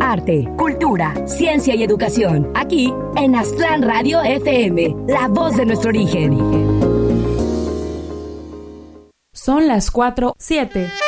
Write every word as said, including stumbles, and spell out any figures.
arte, cultura, ciencia y educación. Aquí en Aztlán Radio F M, la voz de nuestro origen. Son las cuatro siete.